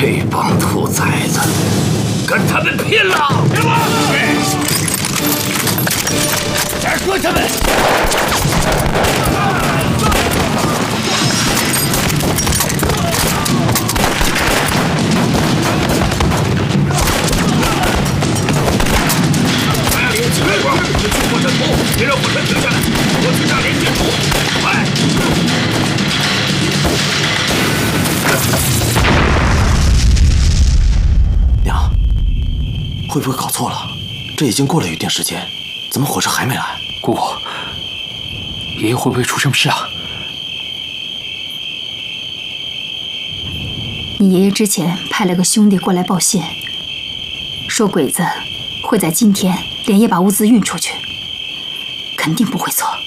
这帮兔崽子，跟他们拼了！打死他们！大连起来！我们去火车头，别让火车停下来！我去大连接头，快！ 娘，会不会搞错了？这已经过了一定时间，怎么火车还没来？ 姑姑，爷爷会不会出什么事啊？ 你爷爷之前派了个兄弟过来报信，说鬼子会在今天连夜把物资运出去，肯定不会错。